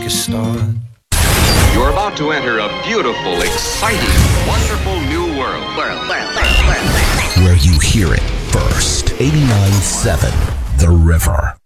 start. You're about to enter a beautiful, exciting, wonderful new world. Where you hear it first. 89.7 The River.